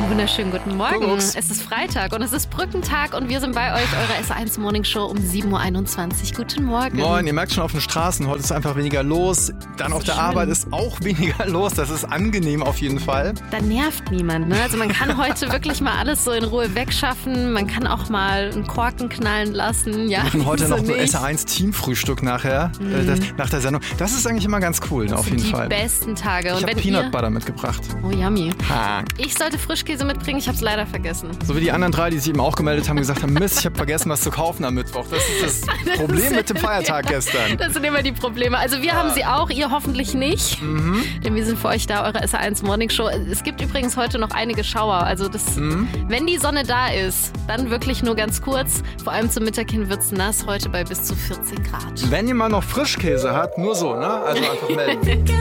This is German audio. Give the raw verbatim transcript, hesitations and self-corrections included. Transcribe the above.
wunderschönen guten Morgen. Kuckucks. Es ist Freitag und es ist Brückentag und wir sind bei euch, eure S eins Morning Show um sieben Uhr einundzwanzig. Guten Morgen. Moin, ihr merkt schon auf den Straßen, heute ist einfach weniger los. Dann auf der schön. Arbeit ist auch weniger los. Das ist angenehm auf jeden Fall. Da nervt niemand, ne? Also man kann heute wirklich mal alles so in Ruhe wegschaffen. Man kann auch mal einen Korken knallen lassen. Ja, Wir machen heute wieso noch so nicht? S eins Teamfrühstück nachher, äh, das, nach der Sendung. Das ist eigentlich immer ganz cool, ne, auf Das sind jeden die Fall. besten Tage. Ich Und habe wenn Peanut ihr... Butter mitgebracht. Oh, yummy. Ha. Ich sollte Frischkäse mitbringen, ich habe es leider vergessen. So wie die anderen drei, die sich eben auch gemeldet haben, gesagt haben, Mist, ich habe vergessen, was zu kaufen am Mittwoch. Das ist das Problem mit dem Feiertag gestern. Das sind immer die Probleme. Also wir haben sie auch, ihr hoffentlich nicht. Mhm. Denn wir sind für euch da, eure S eins Morning Show. Es gibt übrigens heute noch einige Schauer. Also das, Mhm. wenn die Sonne da ist, dann wirklich nur ganz kurz. Vor allem zum Mittag hin wird's nass, heute bei bis zu vierzehn Grad. Wenn jemand noch Frischkäse hat, nur so, ne? Also einfach melden.